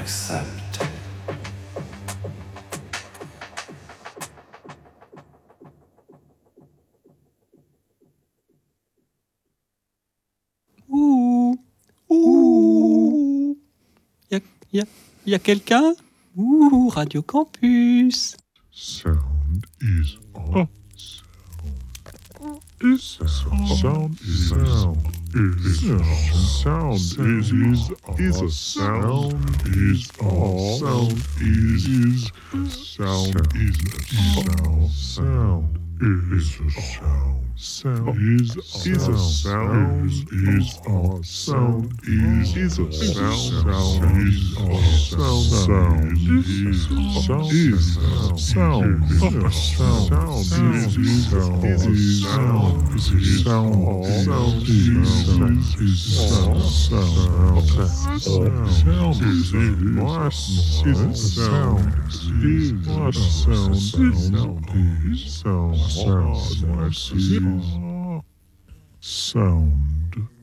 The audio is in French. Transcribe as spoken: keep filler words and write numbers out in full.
accept. Ouh, ouh, y a, y a, y a quelqu'un? Ouh, Radio Campus. Sound is on. Sound is sound is sound is is is a sound is all sound is is sound is a sound sound is a sound sound is is a sound is a sound is is a sound sound is a sound sound is sound is sound sound is a sound is is sound is sound is a sound sound is is sound sound sound is a sound is a sound sound is sound sound sound